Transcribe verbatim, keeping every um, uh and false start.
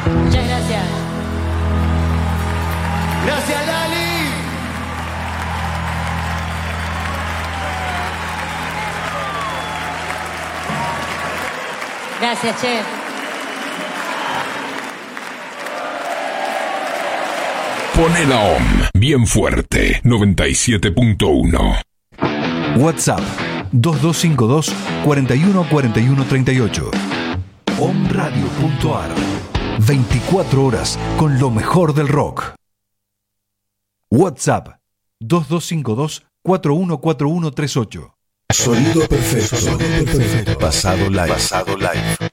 Muchas gracias. Gracias, Lali. Gracias, che. Pone la O M bien fuerte, noventa y siete punto uno. WhatsApp dos dos cinco dos, cuatro uno cuatro uno tres ocho. omradio punto ar. veinticuatro horas con lo mejor del rock. WhatsApp dos dos cinco dos, cuatro uno cuatro uno tres ocho. Sonido perfecto. Sonido perfecto. Pasado live. Pasado live.